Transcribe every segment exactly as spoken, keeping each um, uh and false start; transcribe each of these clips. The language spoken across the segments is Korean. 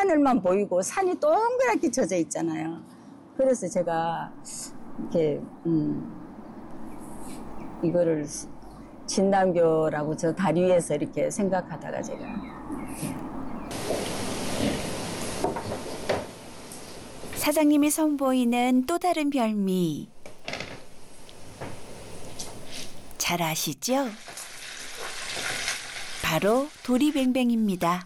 하늘만 보이고 산이 동그랗게 젖어 있잖아요. 그래서 제가 이렇게 음, 이거를 진단교라고 저 다리 위에서 이렇게 생각하다가 제가 사장님이 선보이는 또 다른 별미. 잘 아시죠? 바로 도리뱅뱅입니다.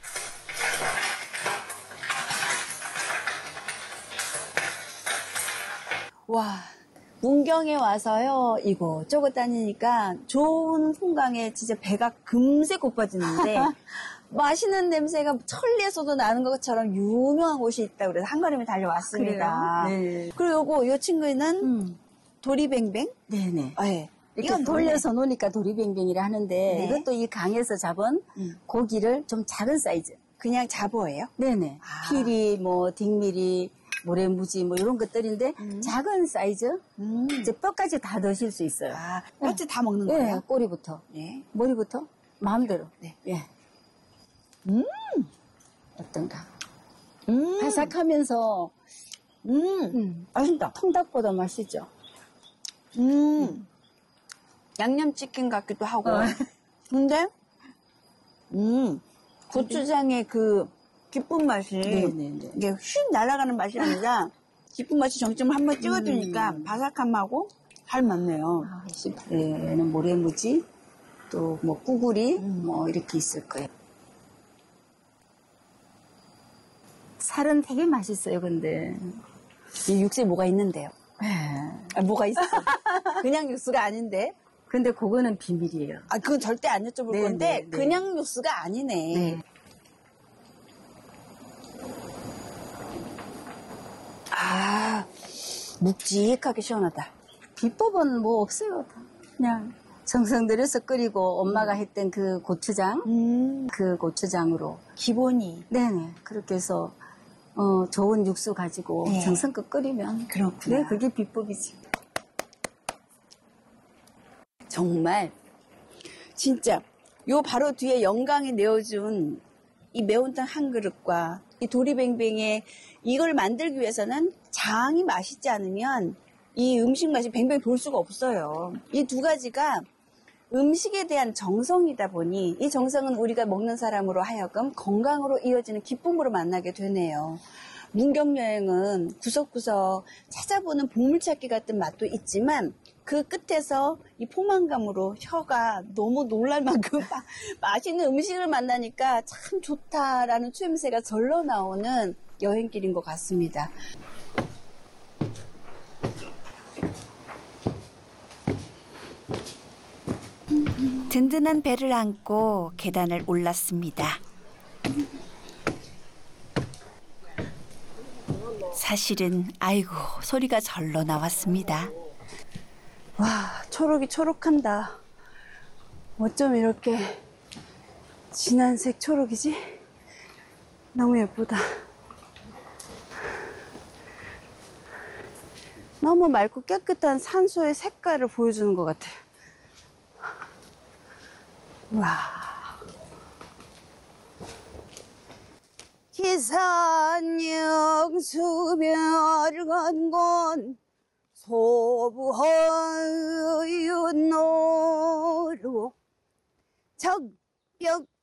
와, 문경에 와서요, 이곳저곳 다니니까 좋은 풍광에 진짜 배가 금세 고파지는데, 맛있는 냄새가 천리에서도 나는 것처럼 유명한 곳이 있다고 그래서 한 걸음에 달려왔습니다. 그래요? 네. 그리고 요거, 요 친구는 음. 도리뱅뱅? 네네. 네. 이렇게 이건 돌려서 놓으니까 도리뱅뱅이라 하는데 네. 이것도 이 강에서 잡은 음. 고기를 좀 작은 사이즈. 그냥 잡어예요? 네네. 아. 피리, 뭐 딩미리, 모래무지 뭐 이런 것들인데 음. 작은 사이즈. 음. 이제 뼈까지 다 드실 수 있어요. 아, 뼈째 다 먹는 예, 거예요? 꼬리부터, 네. 머리부터 마음대로. 네. 예. 음. 어떤가? 음. 바삭하면서 음. 음, 맛있다. 통닭보다 맛있죠. 음. 양념치킨 같기도 하고. 어. 근데, 음, 고추장의 그 깊은 맛이, 네네네. 이게 휙 날아가는 맛이 아니라, 깊은 맛이 정점을 한번 찍어주니까 음. 바삭함하고 잘 맞네요. 아, 얘는 모래무지, 또 뭐 꾸구리, 뭐 이렇게 있을 거예요. 살은 되게 맛있어요, 근데. 이 육수에 뭐가 있는데요? 예. 아, 뭐가 있어? 그냥 육수가 아닌데? 근데 그거는 비밀이에요. 아, 그건 절대 안 여쭤볼 네, 건데, 네, 네. 그냥 육수가 아니네. 네. 아, 묵직하게 시원하다. 비법은 뭐 없어요. 다. 그냥 정성 들여서 끓이고 엄마가 했던 그 고추장, 음, 그 고추장으로. 기본이. 네네. 그렇게 해서 어, 좋은 육수 가지고 네. 정성껏 끓이면. 그렇구나. 네, 그게 비법이지. 정말 진짜 요 바로 뒤에 영광이 내어준 이 매운탕 한 그릇과 이 도리뱅뱅의 이걸 만들기 위해서는 장이 맛있지 않으면 이 음식 맛이 뱅뱅 돌 수가 없어요. 이 두 가지가 음식에 대한 정성이다 보니 이 정성은 우리가 먹는 사람으로 하여금 건강으로 이어지는 기쁨으로 만나게 되네요. 문경 여행은 구석구석 찾아보는 보물찾기 같은 맛도 있지만 그 끝에서 이 포만감으로 혀가 너무 놀랄 만큼 마- 맛있는 음식을 만나니까 참 좋다라는 추임새가 절로 나오는 여행길인 것 같습니다. 든든한 배를 안고 계단을 올랐습니다. 사실은 아이고 소리가 절로 나왔습니다. 와, 초록이 초록한다. 어쩜 이렇게 진한색 초록이지? 너무 예쁘다. 너무 맑고 깨끗한 산소의 색깔을 보여주는 것 같아요. 와. 기산역 수별 건곤 소부허윤노루 적벽